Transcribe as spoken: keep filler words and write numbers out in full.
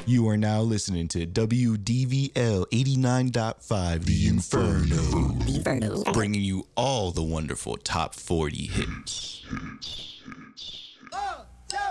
You are now listening to W D V L eighty-nine point five, The Inferno. The Inferno. Bringing you all the wonderful top forty hits. Oh.